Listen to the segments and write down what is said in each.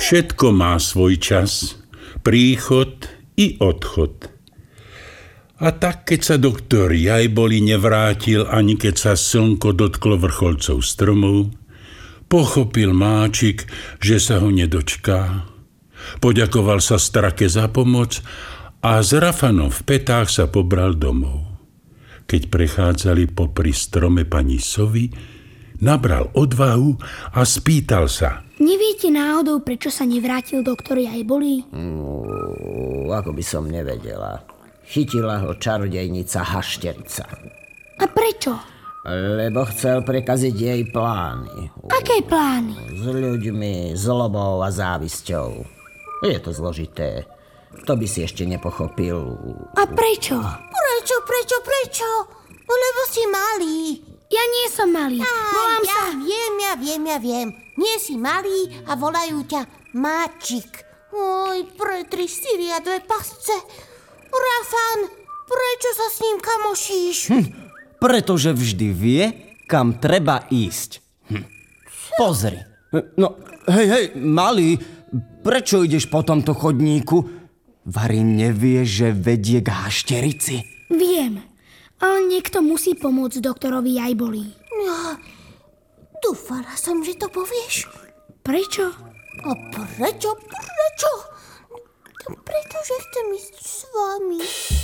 Všetko má svoj čas, príchod i odchod. A tak, keď sa doktor Jajboli nevrátil, ani keď sa slnko dotklo vrcholcov stromov, pochopil Máčik, že sa ho nedočká. Poďakoval sa Strake za pomoc a s Rafanom v petách sa pobral domov. Keď prechádzali popri strome pani Sovy, nabral odvahu a spýtal sa: Neviete náhodou, prečo sa nevrátil doktor Jajboli? Ako by som nevedela. Chytila ho čarodejnica Hašterica. A prečo? Lebo chcel prekaziť jej plány. Aké plány? S ľuďmi, zlobou a závisťou. Je to zložité. To by si ešte nepochopil. A prečo? Prečo? Lebo si malý. Ja nie som malý. Volám sa... Ja viem. Nie si malý a volajú ťa Máčik. Oj, pretri syry a 2 pasce. Rafan, prečo sa s ním kamošíš? Pretože vždy vie, kam treba ísť. Pozri. No, hej, malý, prečo ideš po tomto chodníku? Vari nevie, že vedie k Hašterici? Viem, ale niekto musí pomôcť doktorovi Jajboli. No, dúfala som, že to povieš. Prečo? A prečo? Pretože chcem ísť s vami.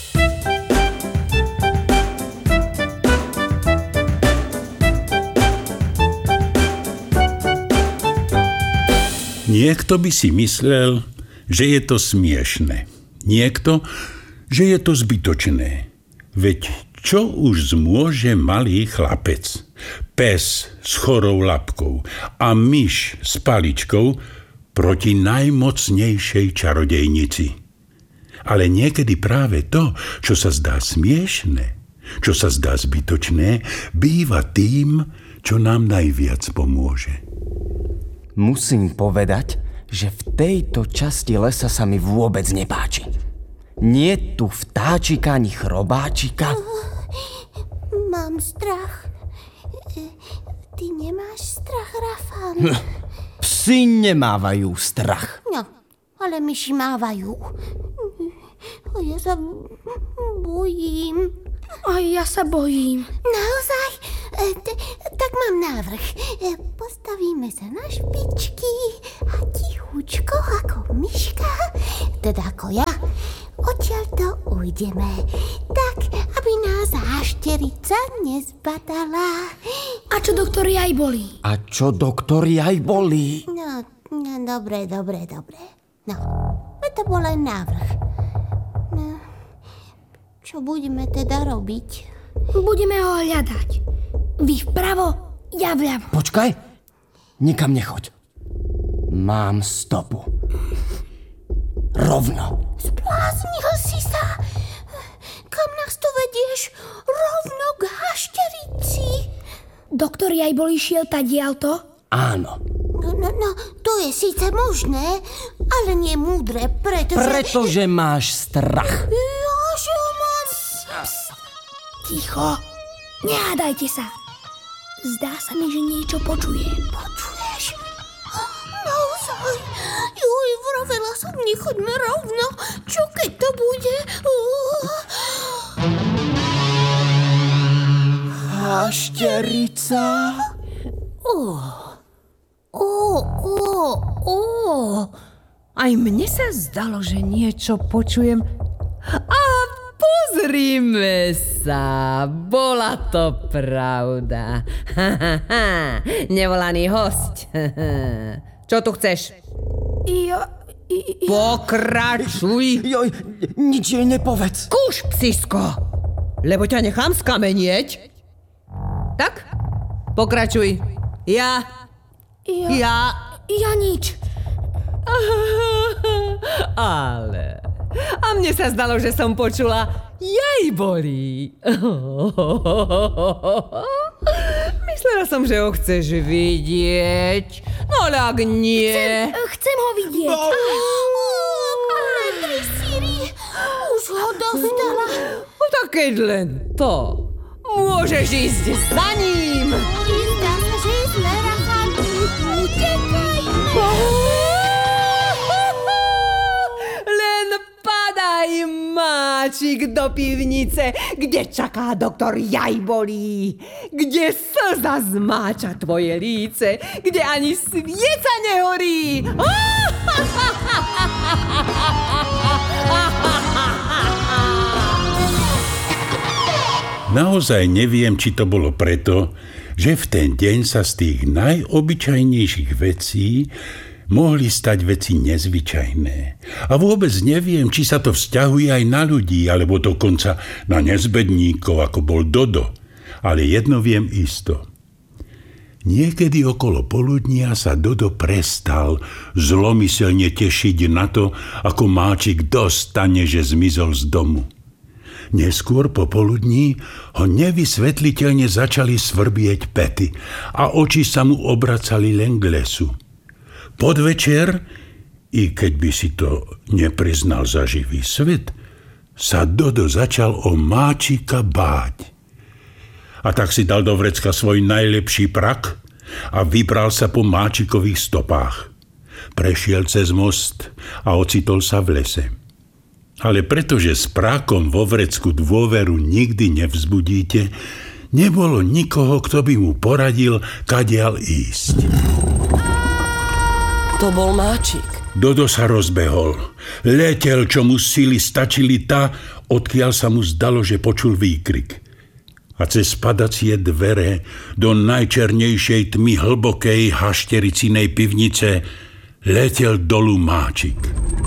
Niekto by si myslel, že je to smiešne. Niekto, že je to zbytočné. Veď čo už zmôže malý chlapec? Pes s chorou labkou a myš s paličkou proti najmocnejšej čarodejnici. Ale niekedy práve to, čo sa zdá smiešne, čo sa zdá zbytočné, býva tým, čo nám najviac pomôže. Musím povedať, že v tejto časti lesa sa mi vôbec nepáči. Nie tu vtáčika ani chrobáčika. Mám strach. Ty nemáš strach, Rafan? Psi nemávajú strach. No, ale myši mávajú. A ja sa bojím. Aj ja sa bojím. Naozaj? Tak mám návrh. Postavíme sa na špičky a tichučko ako myška, teda ako ja, odtiaľto ujdeme. Tak, aby nás Hašterica nezbadala. A čo doktor Jajboli? A čo doktor Jajboli? No, dobre. No, to bol len návrh. No, čo budeme teda robiť? Budeme ho hľadať. Vy vpravo, ja vľavo. Počkaj, nikam nechoď. Mám stopu. Rovno. Zbláznil si sa. Kam nás to vedieš? Rovno k Hašterici. Doktor Jajboli šiel tadiaľto? Áno. No, to je síce možné, ale nie múdre, Pretože máš strach. Jože mám... Ticho, nehádajte sa. Zdá sa mi, že niečo počujem. Počuješ? Naozaj? Joj, vravela som, nechoďme rovno. Čo keď to bude? Hašterica? Aj mne sa zdalo, že niečo počujem. A pozrime sa, bola to pravda. Nevolaný hosť. Čo tu chceš? Pokračuj. Joj, nič jej nepovedz. Kúš, psisko, lebo ťa nechám skamenieť. Tak, pokračuj. Ja nič. Ale... A mne sa zdalo, že som počula Jajboli. Myslela som, že ho chceš vidieť. No ale ak nie... Chcem ho vidieť. Pretri Siri, už ho dostala. No tak keď len to, môžeš ísť za ním. Zdá sa, že je zle, Rafan. Utekajme. Máčik do pivnice, kde čaká doktor Jajbolí, kde slza zmáča tvoje líce, kde ani svieca nehorí. Naozaj neviem, či to bolo preto, že v ten deň sa z tých najobyčajnejších vecí mohli stať veci nezvyčajné. A vôbec neviem, či sa to vzťahuje aj na ľudí, alebo dokonca na nezbedníkov, ako bol Dodo. Ale jedno viem isto. Niekedy okolo poludnia sa Dodo prestal zlomyselne tešiť na to, ako Máčik dostane, že zmizol z domu. Neskôr popoludní ho nevysvetliteľne začali svrbieť päty a oči sa mu obracali len k lesu. Podvečer, i keď by si to nepriznal za živý svet, sa Dodo začal o Máčika báť. A tak si dal do vrecka svoj najlepší prak a vybral sa po Máčikových stopách. Prešiel cez most a ocitol sa v lese. Ale pretože s prákom vo vrecku dôveru nikdy nevzbudíte, nebolo nikoho, kto by mu poradil, kadiaľ ísť. To bol Máčik. Dodo sa rozbehol. Letel, čo mu sily stačili tá, odkiaľ sa mu zdalo, že počul výkrik. A cez padacie dvere do najčernejšej tmy hlbokej haštericinej pivnice letel dolu Máčik.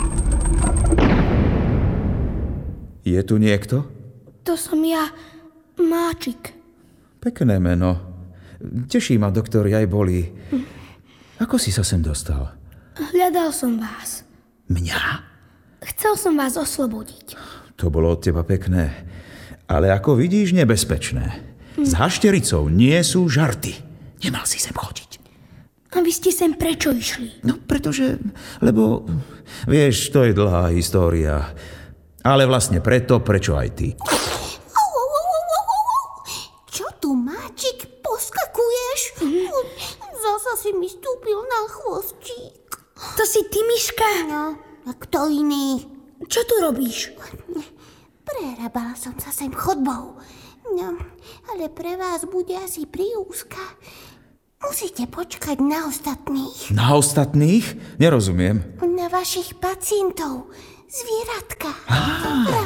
Je tu niekto? To som ja, Máčik. Pekné meno. Teší ma doktor Jajbolí. Ako si sa sem dostal? Hľadal som vás. Mňa? Chcel som vás oslobodiť. To bolo od teba pekné. Ale ako vidíš, nebezpečné. S haštericou nie sú žarty. Nemal si sem chodiť. A vy ste sem prečo išli? No, lebo, vieš, to je dlhá história. Ale vlastne preto, prečo aj ty. Čo tu, Máčik, poskakuješ? Zasa si mi stúpil na chvostík. To si ty, Myška? No, a kto iný? Čo tu robíš? Prerábala som sa sem chodbou. No, ale pre vás bude asi priúzka. Musíte počkať na ostatných. Na ostatných? Nerozumiem. Na vašich pacientov. Zvieratka.